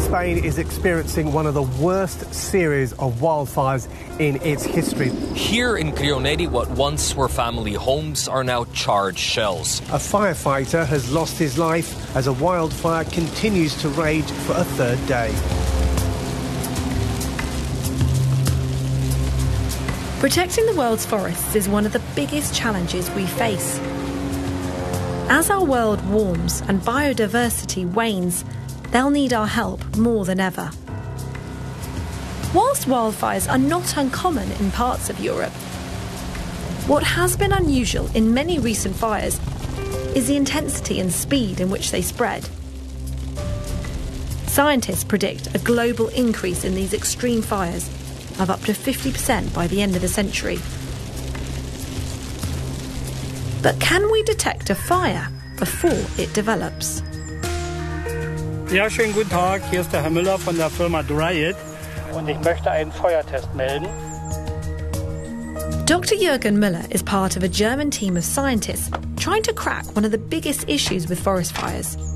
Spain is experiencing one of the worst series of wildfires in its history. Here in Crioneri, what once were family homes are now charred shells. A firefighter has lost his life as a wildfire continues to rage for a third day. Protecting the world's forests is one of the biggest challenges we face. As our world warms and biodiversity wanes, they'll need our help more than ever. Whilst wildfires are not uncommon in parts of Europe, what has been unusual in many recent fires is the intensity and speed in which they spread. Scientists predict a global increase in these extreme fires of up to 50% by the end of the century. But can we detect a fire before it develops? Ja, schönen guten Tag. Hier ist der Herr Müller von der Firma Dryit und ich möchte einen Feuertest melden. Dr. Jürgen Müller is part of a German team of scientists trying to crack one of the biggest issues with forest fires: